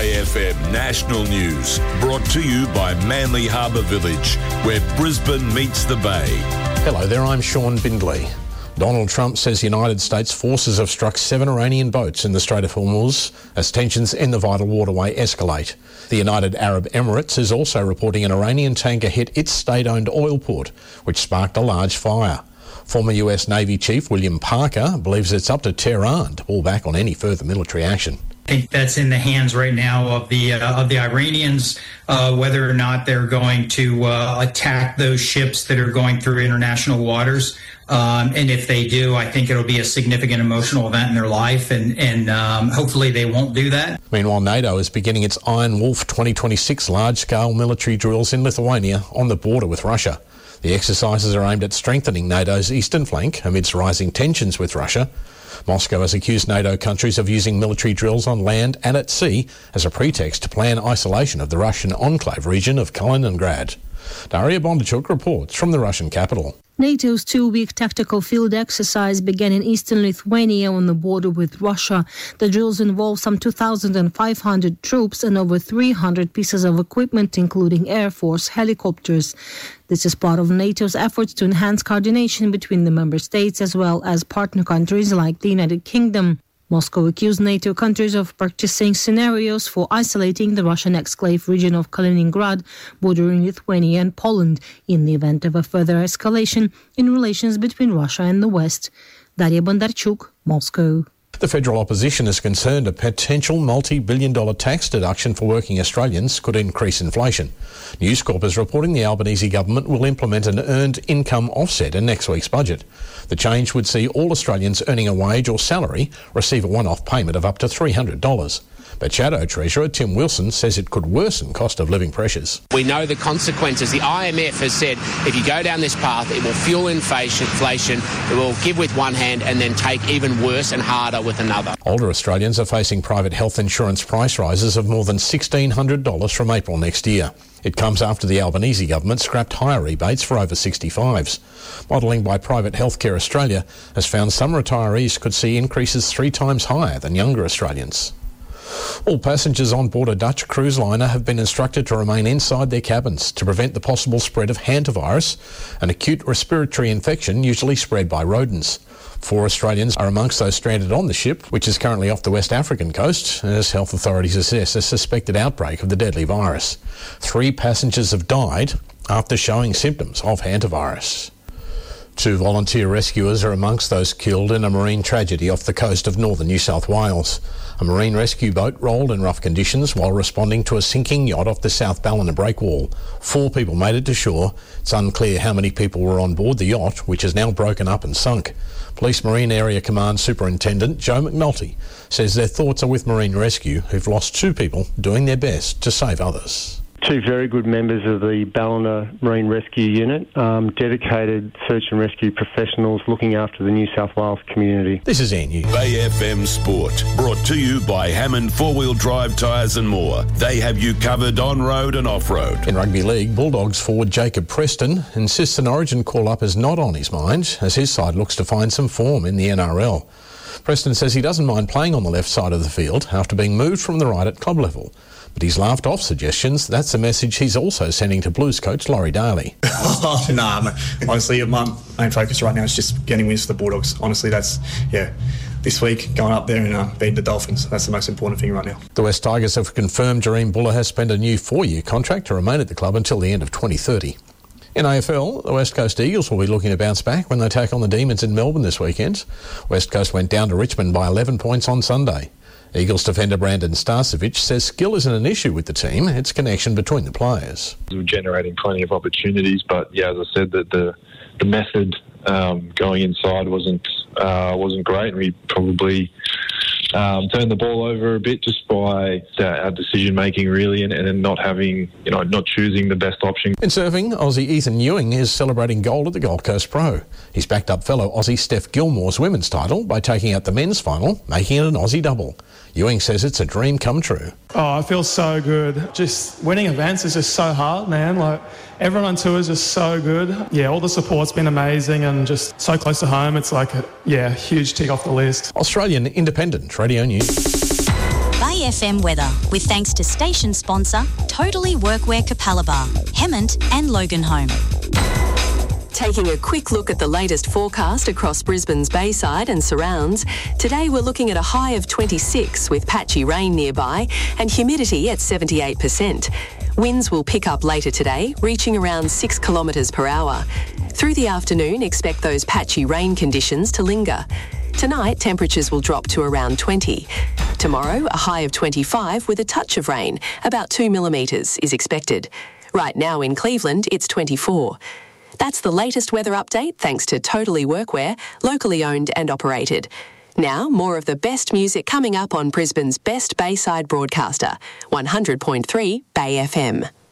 Bay FM National News, brought to you by Manly Harbour Village, where Brisbane meets the Bay. Hello there, I'm Sean Bindley. Donald Trump says United States forces have struck 7 Iranian boats in the Strait of Hormuz as tensions in the vital waterway escalate. The United Arab Emirates is also reporting an Iranian tanker hit its state-owned oil port, which sparked a large fire. Former US Navy Chief William Parker believes it's up to Tehran to pull back on any further military action. I think that's in the hands right now of the Iranians, whether or not they're going to attack those ships that are going through international waters. And if they do, I think it'll be a significant emotional event in their life, and hopefully they won't do that. Meanwhile, NATO is beginning its Iron Wolf 2026 large-scale military drills in Lithuania on the border with Russia. The exercises are aimed at strengthening NATO's eastern flank amidst rising tensions with Russia. Moscow has accused NATO countries of using military drills on land and at sea as a pretext to plan isolation of the Russian enclave region of Kaliningrad. Daria Bondarchuk reports from the Russian capital. NATO's 2-week tactical field exercise began in eastern Lithuania on the border with Russia. The drills involve some 2,500 troops and over 300 pieces of equipment, including Air Force helicopters. This is part of NATO's efforts to enhance coordination between the member states as well as partner countries like the United Kingdom. Moscow accused NATO countries of practicing scenarios for isolating the Russian exclave region of Kaliningrad, bordering Lithuania and Poland, in the event of a further escalation in relations between Russia and the West. Daria Bondarchuk, Moscow. The federal opposition is concerned a potential multi-billion-dollar tax deduction for working Australians could increase inflation. News Corp is reporting the Albanese government will implement an earned income offset in next week's budget. The change would see all Australians earning a wage or salary receive a one-off payment of up to $300. But Shadow Treasurer Tim Wilson says it could worsen cost of living pressures. We know the consequences. The IMF has said if you go down this path, it will fuel inflation, it will give with one hand and then take even worse and harder with another. Older Australians are facing private health insurance price rises of more than $1,600 from April next year. It comes after the Albanese government scrapped higher rebates for over 65s. Modelling by Private Healthcare Australia has found some retirees could see increases 3 times higher than younger Australians. All passengers on board a Dutch cruise liner have been instructed to remain inside their cabins to prevent the possible spread of hantavirus, an acute respiratory infection usually spread by rodents. 4 Australians are amongst those stranded on the ship, which is currently off the West African coast, as health authorities assess a suspected outbreak of the deadly virus. 3 passengers have died after showing symptoms of hantavirus. 2 volunteer rescuers are amongst those killed in a marine tragedy off the coast of northern New South Wales. A marine rescue boat rolled in rough conditions while responding to a sinking yacht off the South Ballina breakwall. 4 people made it to shore. It's unclear how many people were on board the yacht, which is now broken up and sunk. Police Marine Area Command Superintendent Joe McNulty says their thoughts are with Marine Rescue, who've lost 2 people doing their best to save others. 2 very good members of the Ballina Marine Rescue Unit, dedicated search and rescue professionals looking after the New South Wales community. This is Ian Hughes. Bay FM Sport, brought to you by Hammond 4-Wheel Drive Tyres and more. They have you covered on-road and off-road. In rugby league, Bulldogs forward Jacob Preston insists an Origin call-up is not on his mind as his side looks to find some form in the NRL. Preston says he doesn't mind playing on the left side of the field after being moved from the right at club level. But he's laughed off suggestions. That's a message he's also sending to Blues coach Laurie Daly. Honestly, my main focus right now is just getting wins for the Bulldogs. Honestly, that's, this week, going up there and beating the Dolphins. That's the most important thing right now. The West Tigers have confirmed Jareem Buller has spent a new 4-year contract to remain at the club until the end of 2030. In AFL, the West Coast Eagles will be looking to bounce back when they take on the Demons in Melbourne this weekend. West Coast went down to Richmond by 11 points on Sunday. Eagles defender Brandon Starcevic says skill isn't an issue with the team, it's connection between the players. We're generating plenty of opportunities, but as I said, that the method going inside wasn't great, and we probably turned the ball over a bit just by our decision making really, and then not having, not choosing the best option. In surfing, Aussie Ethan Ewing is celebrating gold at the Gold Coast Pro. He's backed up fellow Aussie Steph Gilmore's women's title by taking out the men's final, making it an Aussie double. Ewing says it's a dream come true. Oh, I feel so good. Just winning events is just so hard, man. Like, everyone on tour is just so good. Yeah, all the support's been amazing and just so close to home. It's like a huge tick off the list. Australian Independent Radio News. Bay FM weather with thanks to station sponsor Totally Workwear Capalaba, Hemmant and Loganholme. Taking a quick look at the latest forecast across Brisbane's Bayside and surrounds, today we're looking at a high of 26 with patchy rain nearby and humidity at 78%. Winds will pick up later today, reaching around 6 kilometres per hour. Through the afternoon, expect those patchy rain conditions to linger. Tonight, temperatures will drop to around 20. Tomorrow, a high of 25 with a touch of rain, about 2 millimetres, is expected. Right now in Cleveland, it's 24. That's the latest weather update thanks to Totally Workwear, locally owned and operated. Now, more of the best music coming up on Brisbane's best Bayside broadcaster, 100.3 Bay FM.